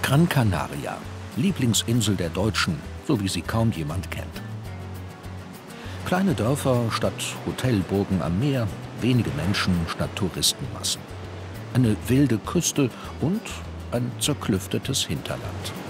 Gran Canaria, Lieblingsinsel der Deutschen, so wie sie kaum jemand kennt. Kleine Dörfer statt Hotelburgen am Meer, wenige Menschen statt Touristenmassen. Eine wilde Küste und ein zerklüftetes Hinterland.